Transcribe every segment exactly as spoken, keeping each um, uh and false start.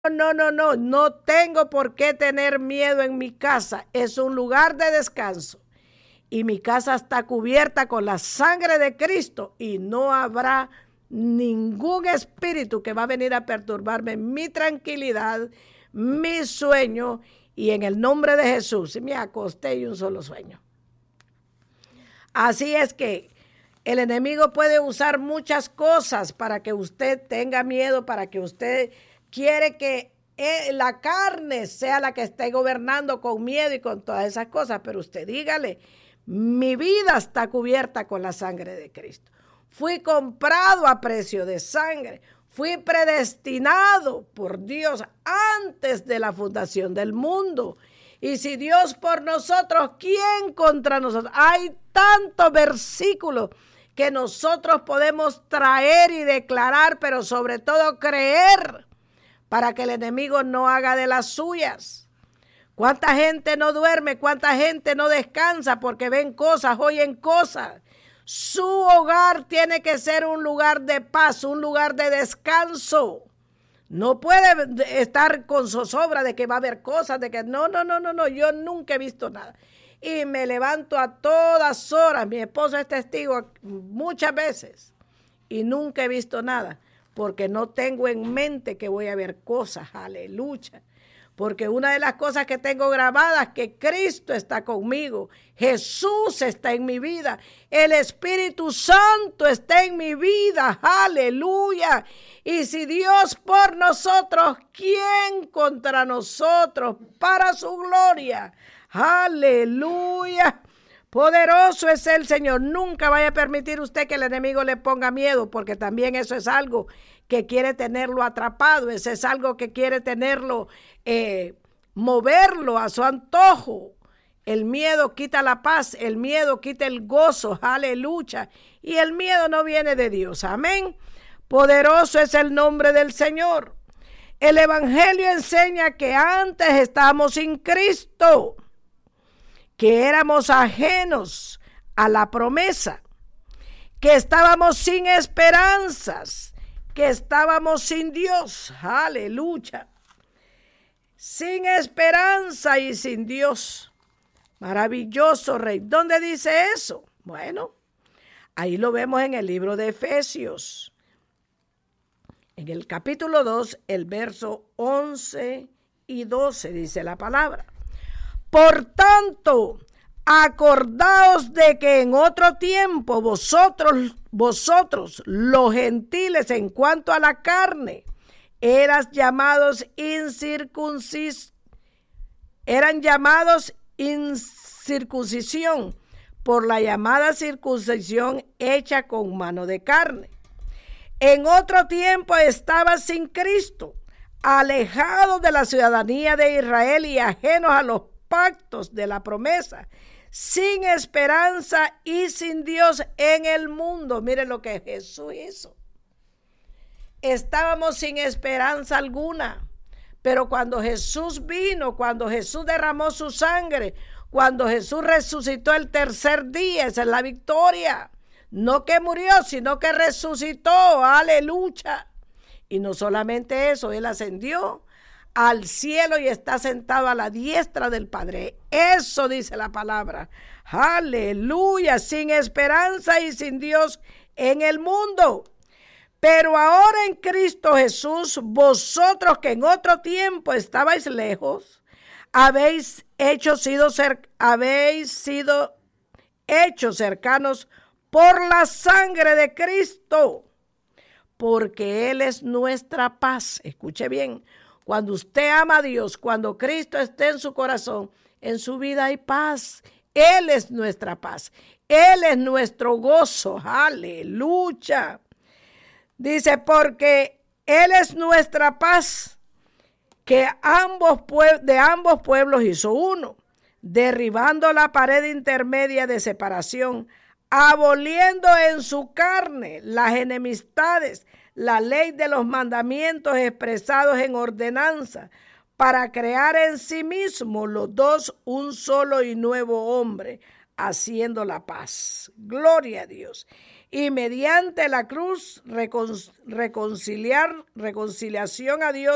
no, no, no, no tengo por qué tener miedo en mi casa. Es un lugar de descanso. Y mi casa está cubierta con la sangre de Cristo y no habrá ningún espíritu que va a venir a perturbarme mi tranquilidad, mi sueño, y en el nombre de Jesús me acosté y un solo sueño. Así es que el enemigo puede usar muchas cosas para que usted tenga miedo, para que usted quiere que la carne sea la que esté gobernando con miedo y con todas esas cosas, pero usted dígale, mi vida está cubierta con la sangre de Cristo. Fui comprado a precio de sangre. Fui predestinado por Dios antes de la fundación del mundo. Y si Dios por nosotros, ¿quién contra nosotros? Hay tantos versículos que nosotros podemos traer y declarar, pero sobre todo creer para que el enemigo no haga de las suyas. ¿Cuánta gente no duerme? ¿Cuánta gente no descansa porque ven cosas, oyen cosas? Su hogar tiene que ser un lugar de paz, un lugar de descanso. No puede estar con zozobra de que va a haber cosas, de que no, no, no, no, no, yo nunca he visto nada. Y me levanto a todas horas, mi esposo es testigo muchas veces, y nunca he visto nada, porque no tengo en mente que voy a ver cosas, aleluya. Porque una de las cosas que tengo grabadas es que Cristo está conmigo, Jesús está en mi vida, el Espíritu Santo está en mi vida, aleluya. Y si Dios por nosotros, ¿quién contra nosotros? Para su gloria, aleluya. Poderoso es el Señor. Nunca vaya a permitir usted que el enemigo le ponga miedo, porque también eso es algo que quiere tenerlo atrapado, eso es algo que quiere tenerlo, eh, moverlo a su antojo. El miedo quita la paz, el miedo quita el gozo, aleluya. Y el miedo no viene de Dios, amén. Poderoso es el nombre del Señor. El Evangelio enseña que antes estábamos sin Cristo, que éramos ajenos a la promesa, que estábamos sin esperanzas, que estábamos sin Dios, aleluya, sin esperanza y sin Dios. Maravilloso Rey. ¿Dónde dice eso? Bueno, ahí lo vemos en el libro de Efesios, en el capítulo dos, el verso once y doce, dice la palabra. Por tanto, acordaos de que en otro tiempo vosotros, vosotros los gentiles en cuanto a la carne, eras llamados incircuncis, eran llamados incircuncisión por la llamada circuncisión hecha con mano de carne. En otro tiempo estabas sin Cristo, alejados de la ciudadanía de Israel y ajenos a los pactos de la promesa, sin esperanza y sin Dios en el mundo. Miren lo que Jesús hizo. Estábamos sin esperanza alguna, pero cuando Jesús vino, cuando Jesús derramó su sangre, cuando Jesús resucitó el tercer día, esa es la victoria. No que murió, sino que resucitó, aleluya. Y no solamente eso, Él ascendió al cielo y está sentado a la diestra del Padre. Eso dice la palabra. Aleluya, sin esperanza y sin Dios en el mundo. Pero ahora en Cristo Jesús, vosotros que en otro tiempo estabais lejos, habéis hecho sido cer- habéis sido hechos cercanos por la sangre de Cristo, porque Él es nuestra paz. Escuche bien. Cuando usted ama a Dios, cuando Cristo esté en su corazón, en su vida hay paz. Él es nuestra paz. Él es nuestro gozo. Aleluya. Dice, porque Él es nuestra paz, que ambos pue- de ambos pueblos hizo uno, derribando la pared intermedia de separación, aboliendo en su carne las enemistades, la ley de los mandamientos expresados en ordenanza, para crear en sí mismo los dos un solo y nuevo hombre, haciendo la paz. Gloria a Dios. Y mediante la cruz recon- reconciliar, reconciliación a Dios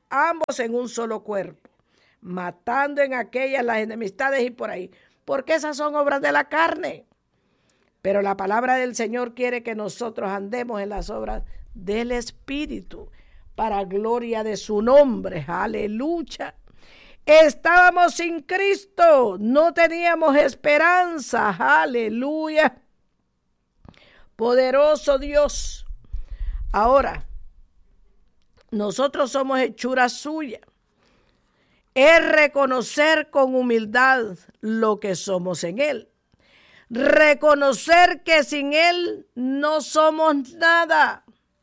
ambos en un solo cuerpo, matando en aquellas las enemistades y por ahí, porque esas son obras de la carne. Pero la palabra del Señor quiere que nosotros andemos en las obras del Espíritu, para gloria de su nombre. Aleluya. Estábamos sin Cristo, no teníamos esperanza. Aleluya. Poderoso Dios. Ahora, nosotros somos hechura suya. Es reconocer con humildad lo que somos en Él. Reconocer que sin Él no somos nada.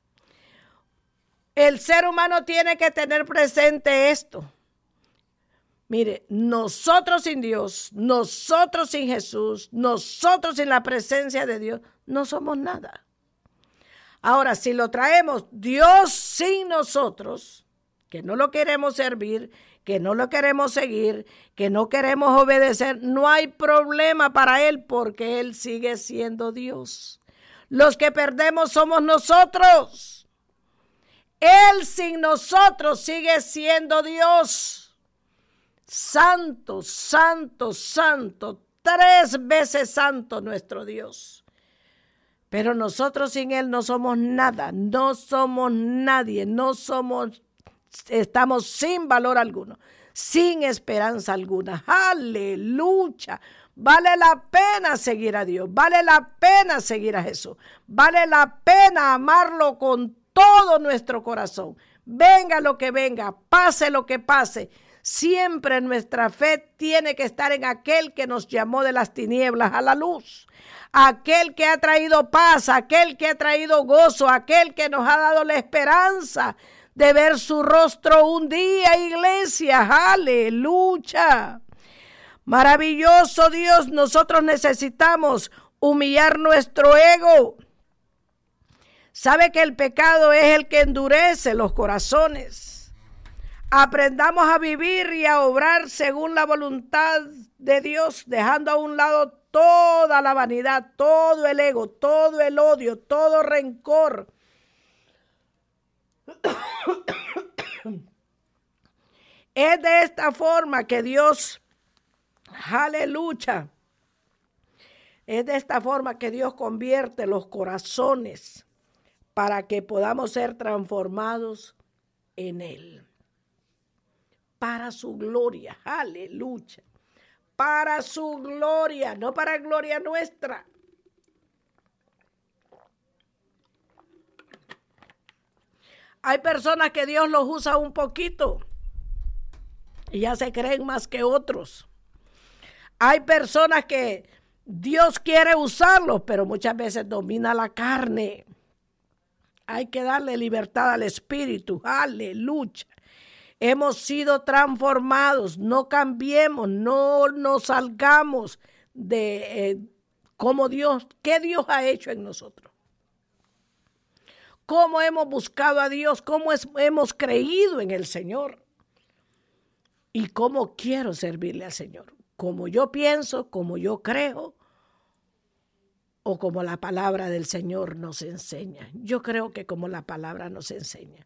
El ser humano tiene que tener presente esto. Mire, nosotros sin Dios, nosotros sin Jesús, nosotros sin la presencia de Dios, no somos nada. Ahora, si lo traemos Dios sin nosotros, que no lo queremos servir, que no lo queremos seguir, que no queremos obedecer, no hay problema para Él porque Él sigue siendo Dios. Los que perdemos somos nosotros. Él sin nosotros sigue siendo Dios. Santo, santo, santo, tres veces santo nuestro Dios. Pero nosotros sin Él no somos nada, no somos nadie, no somos, estamos sin valor alguno, sin esperanza alguna. Aleluya. Vale la pena seguir a Dios, vale la pena seguir a Jesús, vale la pena amarlo con todo nuestro corazón. Venga lo que venga, pase lo que pase, siempre nuestra fe tiene que estar en aquel que nos llamó de las tinieblas a la luz, aquel que ha traído paz, aquel que ha traído gozo, aquel que nos ha dado la esperanza de ver su rostro un día, iglesia. Aleluya. Maravilloso Dios, nosotros necesitamos humillar nuestro ego. Sabe que el pecado es el que endurece los corazones. Aprendamos a vivir y a obrar según la voluntad de Dios, dejando a un lado toda la vanidad, todo el ego, todo el odio, todo rencor. Es de esta forma que Dios, aleluya, es de esta forma que Dios convierte los corazones para que podamos ser transformados en Él. Para su gloria, aleluya. Para su gloria, no para gloria nuestra. Hay personas que Dios los usa un poquito y ya se creen más que otros. Hay personas que Dios quiere usarlos, pero muchas veces domina la carne. Hay que darle libertad al espíritu. Aleluya. Hemos sido transformados. No cambiemos, no nos salgamos de eh, cómo Dios, qué Dios ha hecho en nosotros. Cómo hemos buscado a Dios, cómo es, hemos creído en el Señor. Y cómo quiero servirle al Señor. Como yo pienso, como yo creo, o como la palabra del Señor nos enseña. Yo creo que como la palabra nos enseña.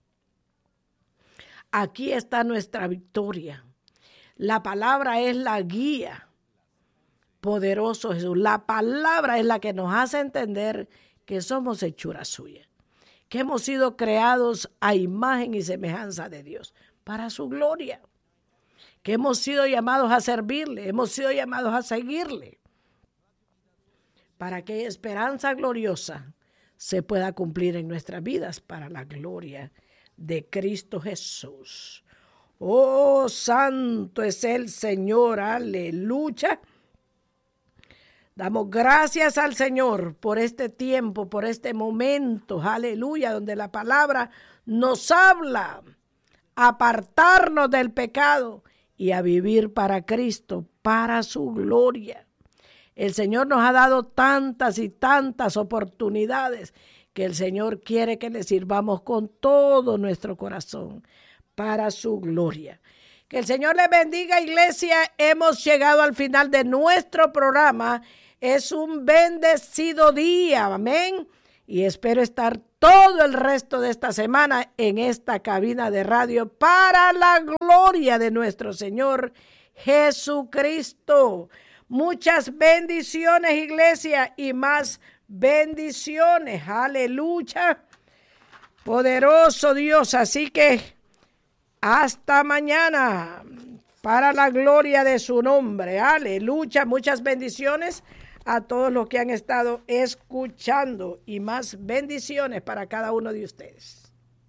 Aquí está nuestra victoria. La palabra es la guía. Poderoso Jesús. La palabra es la que nos hace entender que somos hechura suya. Que hemos sido creados a imagen y semejanza de Dios. Para su gloria. Que hemos sido llamados a servirle. Hemos sido llamados a seguirle. Para que esperanza gloriosa se pueda cumplir en nuestras vidas para la gloria de Cristo Jesús. Oh, santo es el Señor, aleluya. Damos gracias al Señor por este tiempo, por este momento, aleluya, donde la palabra nos habla, apartarnos del pecado y a vivir para Cristo, para su gloria. El Señor nos ha dado tantas y tantas oportunidades que el Señor quiere que le sirvamos con todo nuestro corazón para su gloria. Que el Señor les bendiga, iglesia. Hemos llegado al final de nuestro programa. Es un bendecido día, amén. y espero estar todo el resto de esta semana en esta cabina de radio para la gloria de nuestro Señor Jesucristo. Muchas bendiciones, iglesia, y más bendiciones. Aleluya. Poderoso Dios. Así que hasta mañana para la gloria de su nombre. Aleluya. Muchas bendiciones a todos los que han estado escuchando y más bendiciones para cada uno de ustedes.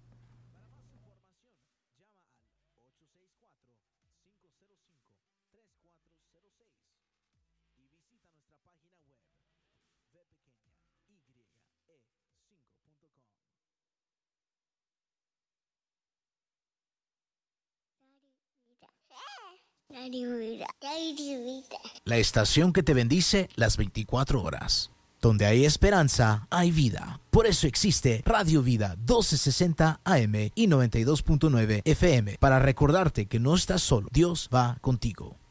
La estación que te bendice las veinticuatro horas. Donde hay esperanza, hay vida. Por eso existe Radio Vida doce sesenta A M y noventa y dos punto nueve F M. Para recordarte que no estás solo. Dios va contigo.